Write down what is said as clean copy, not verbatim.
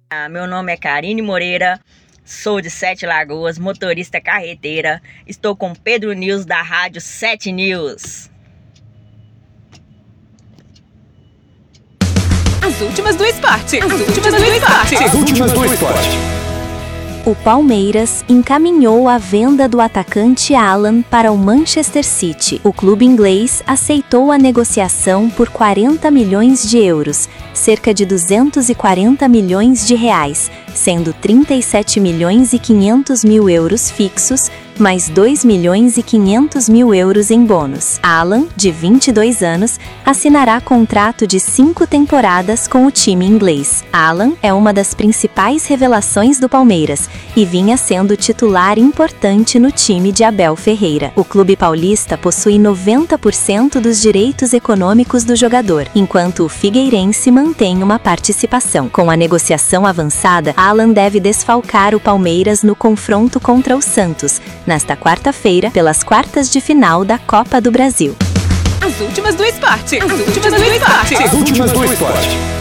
Meu nome é Karine Moreira, sou de Sete Lagoas, motorista carreteira. Estou com Pedro News da Rádio 7 News. As últimas do esporte. O Palmeiras encaminhou a venda do atacante Haaland para o Manchester City. O clube inglês aceitou a negociação por 40 milhões de euros, cerca de 240 milhões de reais, sendo 37 milhões e 500 mil euros fixos, mais 2 milhões e 500 mil euros em bônus. Haaland, de 22 anos, assinará contrato de 5 temporadas com o time inglês. Haaland é uma das principais revelações do Palmeiras e vinha sendo titular importante no time de Abel Ferreira. O clube paulista possui 90% dos direitos econômicos do jogador, enquanto o Figueirense mantém uma participação. Com a negociação avançada, Haaland deve desfalcar o Palmeiras no confronto contra o Santos, nesta quarta-feira, pelas quartas de final da Copa do Brasil. As últimas do esporte.